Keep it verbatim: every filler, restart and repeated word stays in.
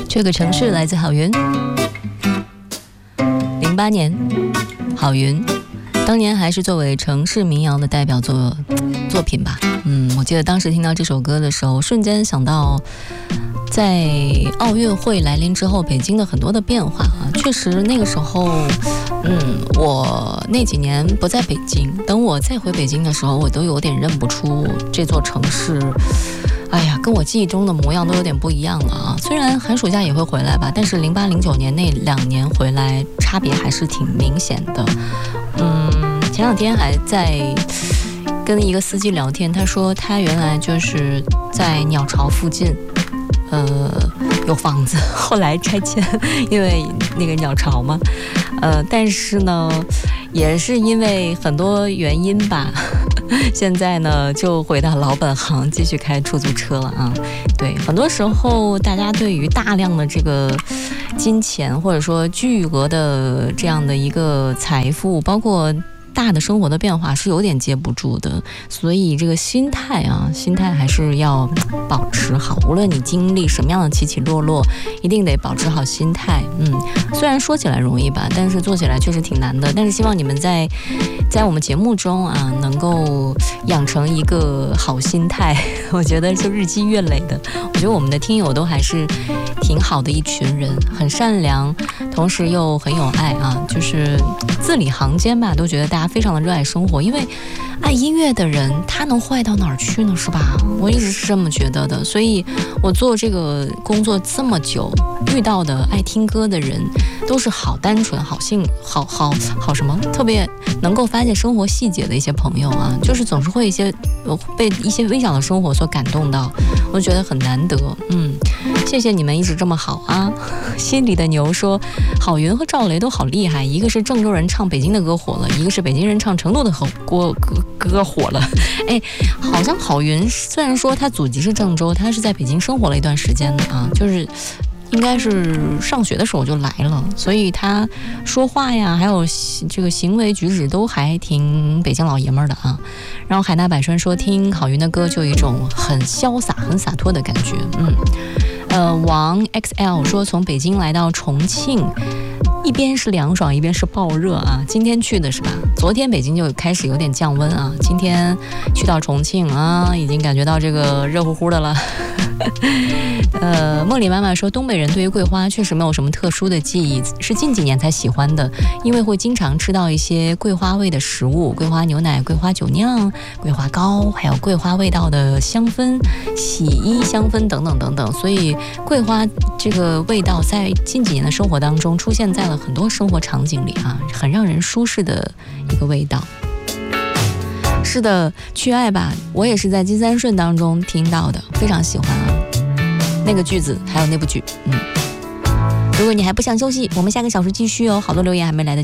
这个城市来自郝云，零八年，郝云，当年还是作为城市民谣的代表作作品吧。嗯，我记得当时听到这首歌的时候，瞬间想到，在奥运会来临之后，北京的很多的变化啊，确实那个时候，嗯，我那几年不在北京，等我再回北京的时候，我都有点认不出这座城市。哎呀，跟我记忆中的模样都有点不一样了啊！虽然寒暑假也会回来吧，但是零八零九年那两年回来差别还是挺明显的。嗯，前两天还在跟一个司机聊天，他说他原来就是在鸟巢附近，呃，有房子，后来拆迁，因为那个鸟巢嘛，呃，但是呢，也是因为很多原因吧。现在呢，就回到老本行，继续开出租车了啊。对，很多时候大家对于大量的这个金钱或者说巨额的这样的一个财富，包括大的生活的变化是有点接不住的，所以这个心态啊，心态还是要保持好。无论你经历什么样的起起落落，一定得保持好心态。嗯，虽然说起来容易吧，但是做起来确实挺难的。但是希望你们在在我们节目中啊，能够养成一个好心态。我觉得就日积月累的，我觉得我们的听友都还是挺好的一群人，很善良，同时又很有爱啊，就是字里行间吧，都觉得大家非常的热爱生活。因为爱音乐的人他能坏到哪儿去呢，是吧？我一直是这么觉得的。所以我做这个工作这么久，遇到的爱听歌的人都是好单纯好幸好好好什么特别能够发现生活细节的一些朋友啊，就是总是会一些被一些微小的生活所感动到，我觉得很难得。嗯，谢谢你们一直这么好啊。心里的牛说郝云和赵雷都好厉害，一个是郑州人唱北京的歌火了，一个是北京人唱成都的歌歌歌火了。哎，好像郝云虽然说他祖籍是郑州，他是在北京生活了一段时间的啊，就是应该是上学的时候就来了，所以他说话呀，还有这个行为举止都还挺北京老爷们儿的啊。然后海纳百川说听郝云的歌就有一种很潇洒很洒脱的感觉。嗯，呃，王 X L 说从北京来到重庆，一边是凉爽一边是暴热啊。今天去的是吧？昨天北京就开始有点降温啊，今天去到重庆啊，已经感觉到这个热乎乎的了。呃，梦里妈妈说东北人对于桂花确实没有什么特殊的记忆，是近几年才喜欢的，因为会经常吃到一些桂花味的食物，桂花牛奶、桂花酒酿、桂花糕，还有桂花味道的香氛、洗衣香氛等等等等，所以桂花这个味道在近几年的生活当中出现在了很多生活场景里啊，很让人舒适的一个味道。是的，去爱吧，我也是在金三顺当中听到的，非常喜欢啊，那个句子还有那部剧。嗯，如果你还不想休息，我们下个小时继续哦，好多留言还没来得及。